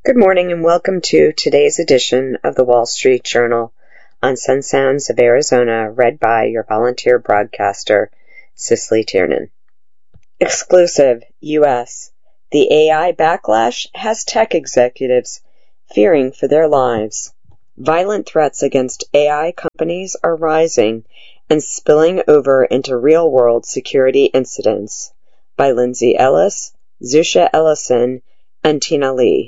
Good morning and welcome to today's edition of the Wall Street Journal on Sun Sounds of Arizona, read by your volunteer broadcaster, Cicely Tiernan. Exclusive, U.S. The AI backlash has tech executives fearing for their lives. Violent threats against AI companies are rising and spilling over into real-world security incidents. By Lindsay Ellis, Zusha Ellison, and Tina Lee.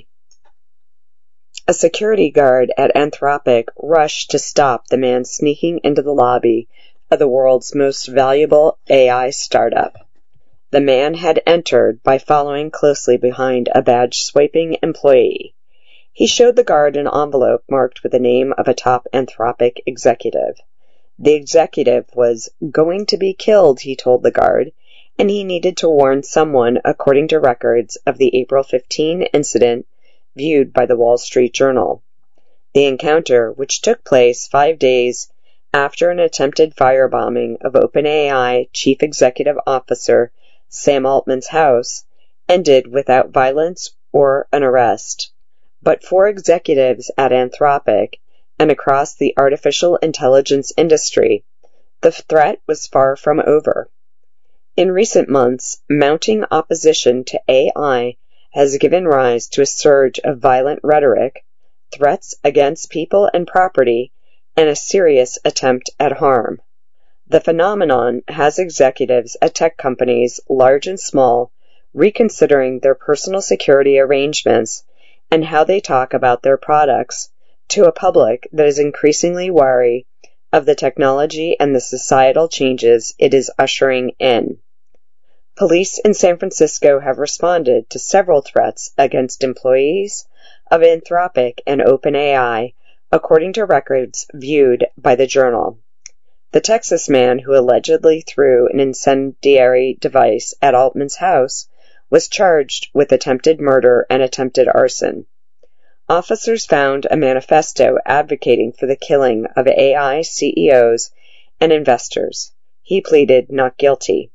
A security guard at Anthropic rushed to stop the man sneaking into the lobby of the world's most valuable AI startup. The man had entered by following closely behind a badge-swiping employee. He showed the guard an envelope marked with the name of a top Anthropic executive. The executive was going to be killed, he told the guard, and he needed to warn someone according to records of the April 15 incident viewed by the Wall Street Journal. The encounter, which took place 5 days after an attempted firebombing of OpenAI Chief Executive Officer Sam Altman's house, ended without violence or an arrest. But for executives at Anthropic and across the artificial intelligence industry, the threat was far from over. In recent months, mounting opposition to AI has given rise to a surge of violent rhetoric, threats against people and property, and a serious attempt at harm. The phenomenon has executives at tech companies, large and small, reconsidering their personal security arrangements and how they talk about their products to a public that is increasingly wary of the technology and the societal changes it is ushering in. Police in San Francisco have responded to several threats against employees of Anthropic and OpenAI, according to records viewed by the Journal. The Texas man who allegedly threw an incendiary device at Altman's house was charged with attempted murder and attempted arson. Officers found a manifesto advocating for the killing of AI CEOs and investors. He pleaded not guilty.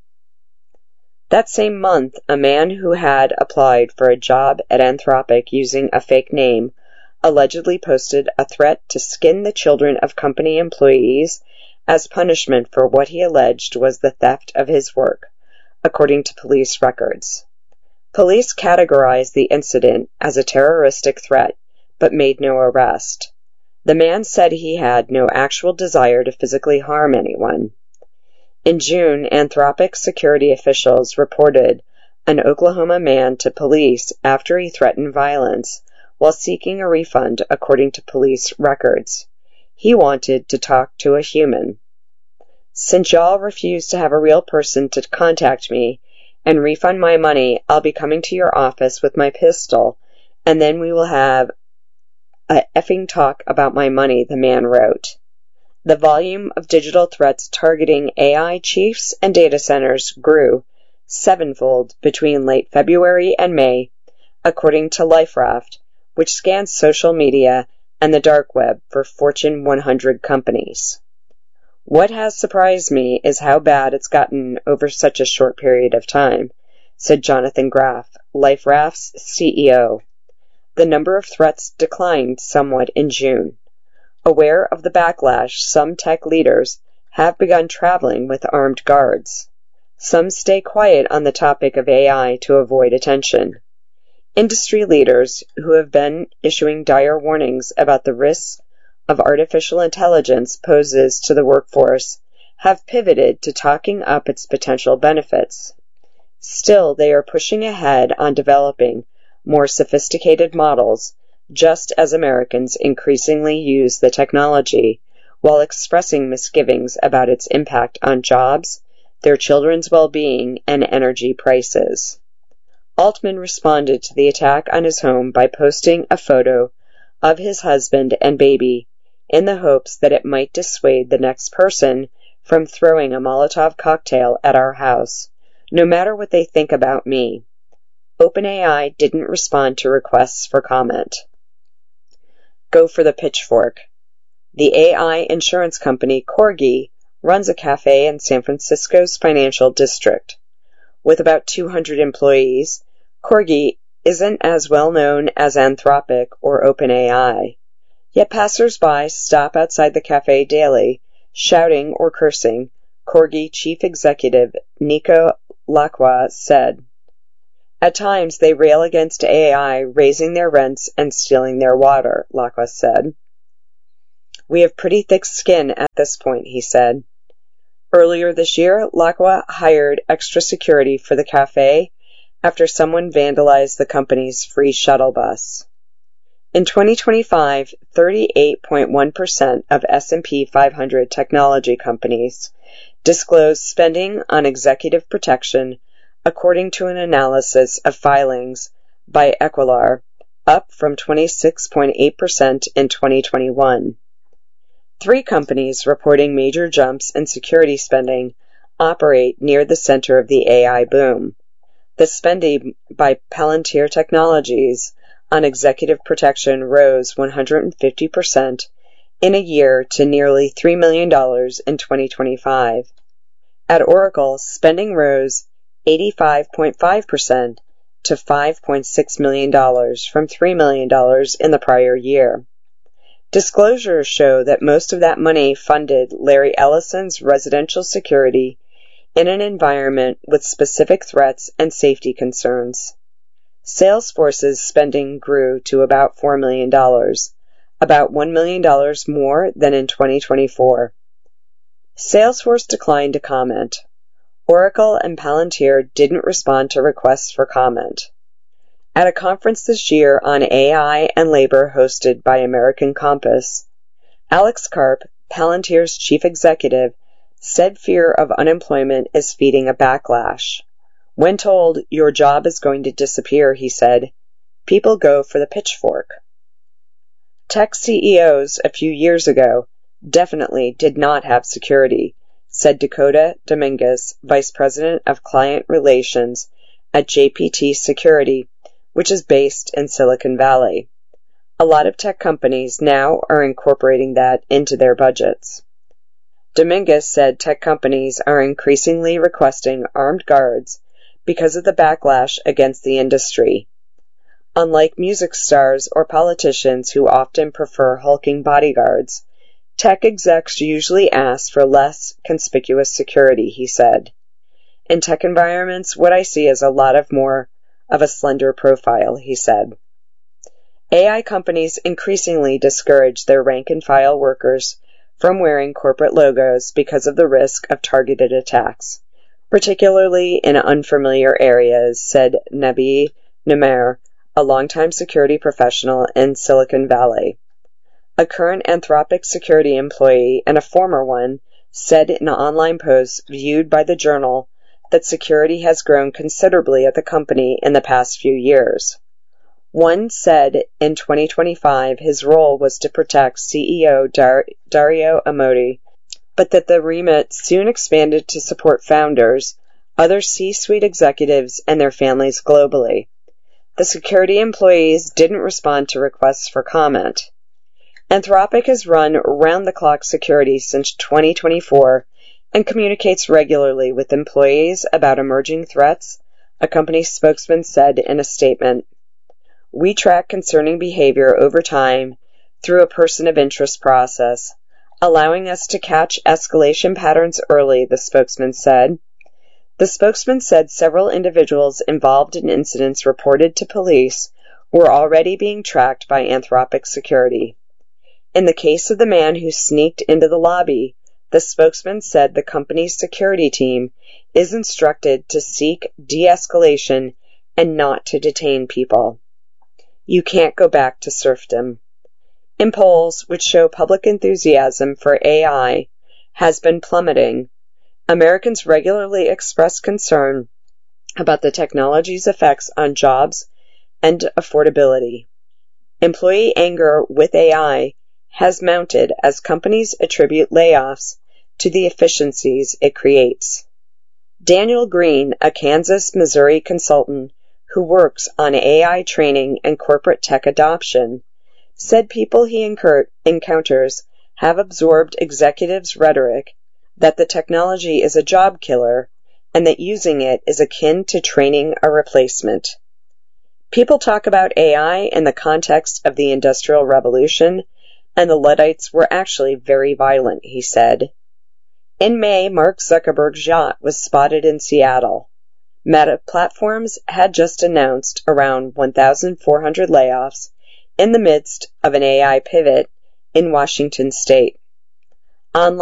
That same month, a man who had applied for a job at Anthropic using a fake name allegedly posted a threat to skin the children of company employees as punishment for what he alleged was the theft of his work, according to police records. Police categorized the incident as a terroristic threat, but made no arrest. The man said he had no actual desire to physically harm anyone. In June, Anthropic security officials reported an Oklahoma man to police after he threatened violence while seeking a refund, according to police records. He wanted to talk to a human. Since y'all refuse to have a real person to contact me and refund my money, I'll be coming to your office with my pistol, and then we will have a effing talk about my money, the man wrote. The volume of digital threats targeting AI chiefs and data centers grew sevenfold between late February and May, according to LifeRaft, which scans social media and the dark web for Fortune 100 companies. What has surprised me is how bad it's gotten over such a short period of time, said Jonathan Graff, LifeRaft's CEO. The number of threats declined somewhat in June. Aware of the backlash, some tech leaders have begun traveling with armed guards. Some stay quiet on the topic of AI to avoid attention. Industry leaders who have been issuing dire warnings about the risks of artificial intelligence poses to the workforce have pivoted to talking up its potential benefits. Still, they are pushing ahead on developing more sophisticated models, just as Americans increasingly use the technology, while expressing misgivings about its impact on jobs, their children's well-being, and energy prices. Altman responded to the attack on his home by posting a photo of his husband and baby in the hopes that it might dissuade the next person from throwing a Molotov cocktail at our house, no matter what they think about me. OpenAI didn't respond to requests for comment. Go for the pitchfork. The AI insurance company Corgi runs a cafe in San Francisco's financial district. With about 200 employees, Corgi isn't as well known as Anthropic or OpenAI, yet passers-by stop outside the cafe daily, shouting or cursing, Corgi chief executive Nico Lacroix said. At times they rail against AI raising their rents and stealing their water, Lacroix said. We have pretty thick skin at this point, he said. Earlier this year, Lacroix hired extra security for the cafe after someone vandalized the company's free shuttle bus. In 2025, 38.1% of S&P 500 technology companies disclosed spending on executive protection, according to an analysis of filings by Equilar, up from 26.8% in 2021. 3 companies reporting major jumps in security spending operate near the center of the AI boom. The spending by Palantir Technologies on executive protection rose 150% in a year to nearly $3 million in 2025. At Oracle, spending rose 85.5% to $5.6 million from $3 million in the prior year. Disclosures show that most of that money funded Larry Ellison's residential security in an environment with specific threats and safety concerns. Salesforce's spending grew to about $4 million, about $1 million more than in 2024. Salesforce declined to comment. Oracle and Palantir didn't respond to requests for comment. At a conference this year on AI and labor hosted by American Compass, Alex Karp, Palantir's chief executive, said fear of unemployment is feeding a backlash. When told, your job is going to disappear, he said, people go for the pitchfork. Tech CEOs a few years ago definitely did not have security, said Dakota Dominguez, vice president of client relations at JPT Security, which is based in Silicon Valley. A lot of tech companies now are incorporating that into their budgets. Dominguez said tech companies are increasingly requesting armed guards because of the backlash against the industry. Unlike music stars or politicians who often prefer hulking bodyguards, tech execs usually ask for less conspicuous security, he said. In tech environments, what I see is a lot of more of a slender profile, he said. AI companies increasingly discourage their rank-and-file workers from wearing corporate logos because of the risk of targeted attacks, particularly in unfamiliar areas, said Nabi Namer, a longtime security professional in Silicon Valley. A current Anthropic security employee and a former one said in an online post viewed by the Journal that security has grown considerably at the company in the past few years. One said in 2025 his role was to protect CEO Dario Amodei, but that the remit soon expanded to support founders, other C-suite executives, and their families globally. The security employees didn't respond to requests for comment. Anthropic has run round-the-clock security since 2024 and communicates regularly with employees about emerging threats, a company spokesman said in a statement. We track concerning behavior over time through a person of interest process, allowing us to catch escalation patterns early, the spokesman said. The spokesman said several individuals involved in incidents reported to police were already being tracked by Anthropic security. In the case of the man who sneaked into the lobby, the spokesman said the company's security team is instructed to seek de-escalation and not to detain people. You can't go back to serfdom. In polls which show public enthusiasm for AI has been plummeting, Americans regularly express concern about the technology's effects on jobs and affordability. Employee anger with AI has mounted as companies attribute layoffs to the efficiencies it creates. Daniel Green, a Kansas, Missouri consultant who works on AI training and corporate tech adoption, said people he encounters have absorbed executives' rhetoric that the technology is a job killer and that using it is akin to training a replacement. People talk about AI in the context of the Industrial Revolution, and the Luddites were actually very violent, he said. In May, Mark Zuckerberg's yacht was spotted in Seattle. Meta Platforms had just announced around 1,400 layoffs in the midst of an AI pivot in Washington state. Online